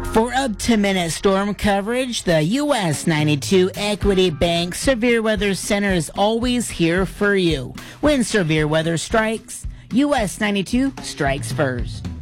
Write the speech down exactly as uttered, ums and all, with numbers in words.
For up-to-minute storm coverage, the U S ninety-two Equity Bank Severe Weather Center is always here for you. When severe weather strikes, U S ninety-two strikes first.